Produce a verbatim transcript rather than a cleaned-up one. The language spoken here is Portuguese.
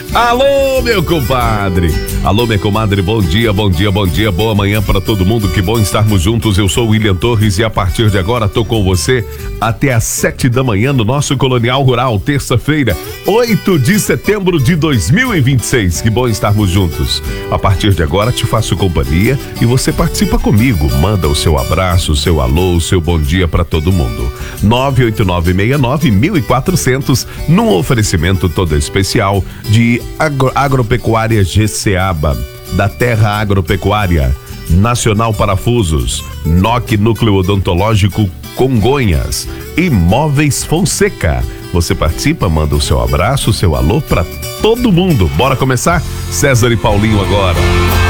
Alô, meu compadre. Alô, minha comadre, bom dia, bom dia, bom dia, boa manhã pra todo mundo, que bom estarmos juntos. Eu sou o William Torres e a partir de agora tô com você até às sete da manhã no nosso Colonial Rural, terça-feira, oito de setembro de dois mil e vinte e seis. Que bom estarmos juntos. A partir de agora te faço companhia e você participa comigo. Manda o seu abraço, o seu alô, o seu bom dia pra todo mundo. nove oito nove seis nove mil e quatrocentos, num oferecimento todo especial de Agro, Agropecuária Geceaba, da Terra Agropecuária, Nacional Parafusos, N O C Núcleo Odontológico Congonhas, Imóveis Fonseca. Você participa, manda o seu abraço, o seu alô pra todo mundo. Bora começar? César e Paulinho agora.